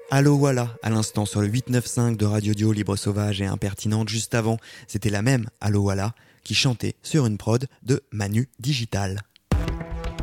Allo voilà, à l'instant sur le 895 de Radio Dio Libre Sauvage et Impertinente. Juste avant, c'était la même Allo voilà qui chantait sur une prod de Manu Digital.